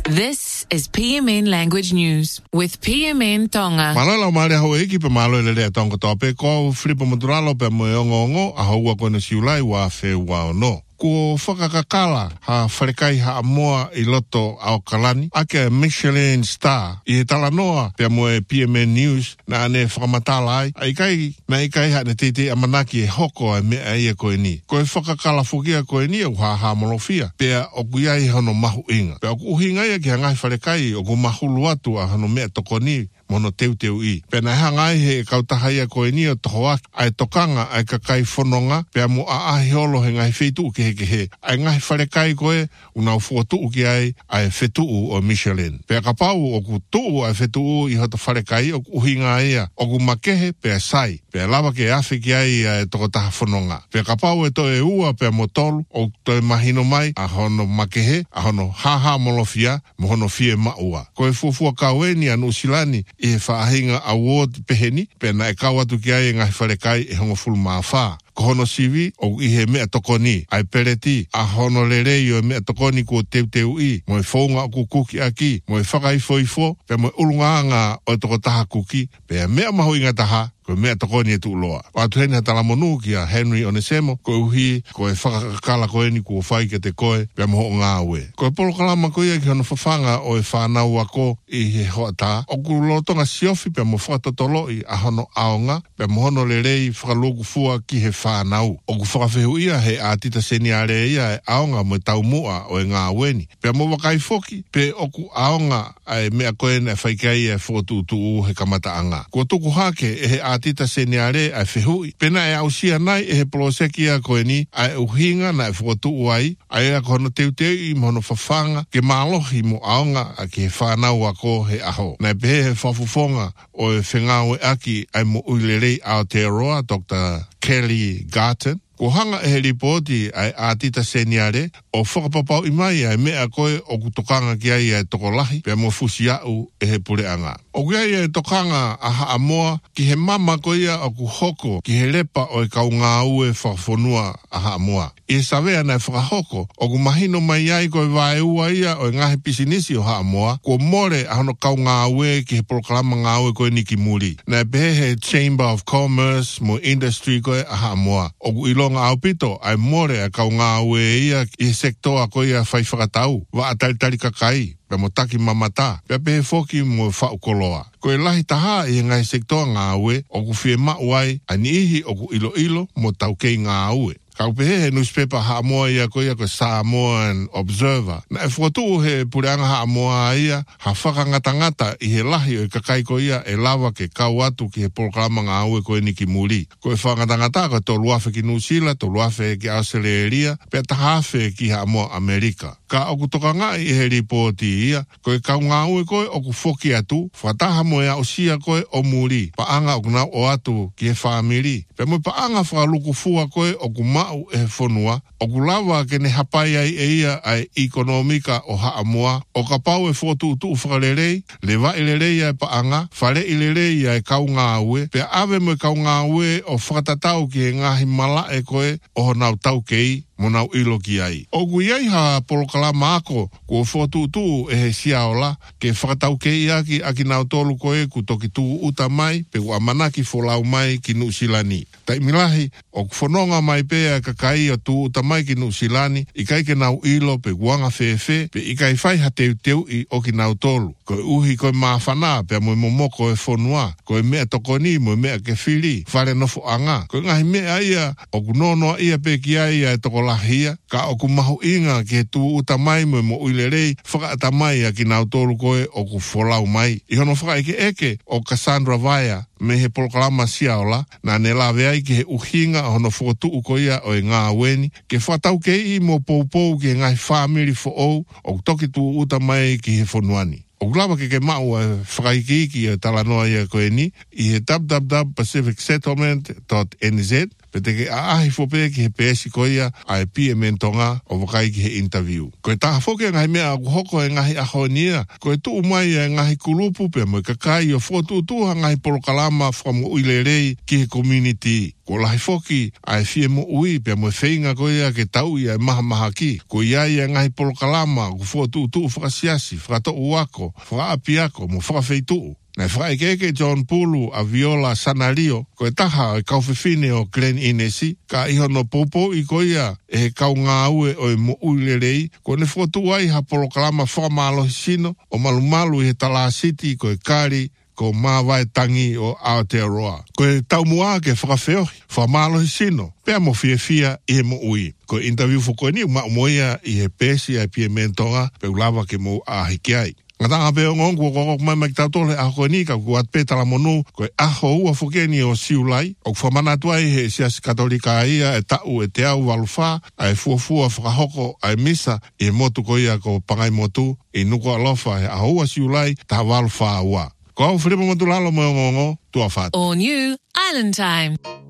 This is PMN Language News with PMN Tonga. Malala mare ho eki pe malo le tonga tope ko flipo modralo pe mo ngongo a ho ko no siulai wa fe wa no. Ko whakakakala ha wharekai ha amoa I loto ao kalani. Ake Michelin star I tala noa pia moe PMN News na ane whakamatala ai. Ikai ha ne teite amanaki hoko mea ia koe ni. Koe whakakala fukia koe ni au ha molofia. Pia oku iai hono mahu inga. Pia oku uhinga ia ki hangai wharekai oku mahulu atu a hono mea toko ni. Mono teu I. Pena hangai he kautahaia koe ni o toho ai tokanga ai kakai whanonga pia mo ahi holo he ngai whetu ke he. Ai ngai wharekai koe unau fuotu ki ai whetu o Michelin. Pia kapau oku tuu ai whetu I hoto wharekai oku uhinga ia. Oku makehe pia sai. Pia lava ke awhi ki ai toko taha whanonga. Pia kapau to ua pia mo tolu o to mahino mai a hono makehe a hono haha molofia mo hono fie maua. Koe fuafua kaweni anu usilani I whaahinga award peheni, pena e kawatu ki ai ngahi wharekai e hongo fulu mawha. Ko hono sivi, o ihe mea tokoni, ai pereti, a hono lerei o mea tokoni ko teu I, mo e whaunga o kuki aki, mo e whakai foifo, pe mo e ulunganga o toko taha kuki, pe mea maho inga taha, ko mea tokoni e tuuloa. Watu heni hatala monu ki a Henry Onesemo, ko uhi, ko e whakakala koe ni ko whai ke te koe, pe mo ho ngā ue. Ko e polo kalama koe ia ki hono whawhanga o e whanau ako I he hoa tā. O ku lotonga siofi pe mo whakatotolo I a hono aonga, pe mo hono lerei whakalogu fua ki he whanau. O ku whakawhehu ia he ātita seniare ia e aonga mo tau mua o e ngā weni. Pe mo wakai foki, pe o ku aonga ai mea koe na whaikai e whotutu he kamataanga. Ko tuku hake e he ātita seniare ai whehui. Pena e ausia nai e he poloseki a koe ni ai uhinga na e whotu ai, ai a kono teu I mono whawhanga ke mālohi mo aonga a ke he whanau ako he aho. Na pehe he whafufonga o e whengau e aki ai mo uilerei Aotearoa Dr. Kelly Garten. Ko hanga e he ripoti ai ātita seniare o whakapapau I mai ai mea koe o kutokanga ki ai e toko lahi pia mo fusi au e he pureanga. O ki ai e tokanga a haamoa ki he mama ko ia o ku hoko ki he lepa o e kau ngā ue whakafonua a haamoa. I savea na e whakahoko o ku mahino mai ai koe vae ua ia o e ngahe pisinisi o haamoa ko more a hono kau ngā ue ki he proklama ngā ue koe ni ki muri. Na e pehe he Chamber of Commerce mo industry koe a haamoa. O ku ilonga au pito ai more a kau ngā ue ia I he sektoa koe ia whai whakatau wa a talitari kakai. Pea mo taki mamata, pea pehe foki mo whaukoloa. Ko e lahi taha I ngai sektoa ngā ue, o ku whie mauai, ani ihi o ku ilo mo tau kei ngā ue. Kau pehe he newspaper haamoa ia koe Samoan Observer. Na e whatu he pureanga haamoa ia, ha whakangatangata I he lahi o kakai ko ia e lava ke kau atu ki he proklama ngā ue koe ni ki muri. Ko e whakangatangata ko tō luafe ki New Zealand, tō luafe ki Australia, pea tahawhe ki haamoa Amerika. Ka oku toka ngai I he ripoti ia, ko e kau ngā ue koe oku whoki atu, whataha mo ea o sia koe o muri, paanga oku nau o atu ki he whamiri. Pea mo paanga whakaluku fua koe oku mau e he whonua, oku lawa ke ne hapai ai e ia ai ekonomika o haamoa, o ka pau e whotu utu whakarerei, le wa ilerei ai paanga, whare ilerei ai kau ngā ue, pea awe mo kau ngā ue o whakatatau ki he ngahi mala e koe o nau tau kei, mo nau ilo ki ai. Oku iai ha polokalama ako, ko whotutu e he siaola, ke whakatau kei aki nau tolu koe ku toki tu uta mai, pe ua manaki wholau mai ki Nusilani. Tai milahi, o whanonga mai pea kakai o tu uta mai ki Nusilani, I kai ke nau ilo pe guanga whewhe, pe I kai whai ha teu I o ki nau tolu. Ko uhi koe mawhana, pe mo momoko e whonua, ko e mea tokoni, mo mea ke whiri, whare nofo anga. Ko ngahi mea ia, o kunonoa ia pe ki ai e toko lahia, ka o ku mahu inga ke tu uta mai mo uilerei, whakaata mai a ki nau tolu koe o ku wholau mai. I hono whakaike eke o Cassandra Vaya, me he polokalama siaola, na ne lawe ai ki he uhinga hono whotu uko ia o e ngā weni, ke whatau ke I mo poupou ki ngai whamiri fo ou, o toki tu uta mai ki he whonuani. O glava ke mau e whakaiki e talanoa ia koe ni, I he www.pacificsettlement.nz, Pe te ke aahi fope ki he pēsi koia ai PMN tonga o wakai ki he interview. Koe taha foke ngai mea aku hoko e ngahi ahonia. Koe tuu mai e ngahi kulupu pe mo kakai o fotutuha ngahi polokalama from uilerei ki he community. Ko lahi foki ai fie mo ui pe mo feinga koia ke tau ia maha ki. Ko iai e ngahi polokalama ku fotutu whakasiasi, whakato uako, whakaapiako mo whakawheitu. Nei whaikeke John Pulu a Viola Sanario, koe taha e kauwhiwhine o Glen Inesi, ka iho no popo i koia e he kau ngā ue o e mo uilerei, ko ne whotu ai ha polokalama whamalohi sino, o malumalu i he Tala City koe Kari, ko mawai tangi o Aotearoa. Koe tau mua ke whakawheohi, whamalohi sino, pea mo fia i he mo ui. Ko interview whako ni uma umoia i he pēsi ai PMN tonga, pe ulawa ke mo ahiki ai. Ngatanga pe o ngongu ko mai mai tatole a ko ni ka ku at pe tala monu ko a ho ua fokeni o siulai o famana tuai he sias katolika ia e tau e te au walufa ai fuafua whakahoko ai misa e motu ko ia ko pangai motu e nuko alofa e a ua siulai ta walufa ua. Ko au whiripa motu lalo mo ngongo tua whāt. All new Island Time.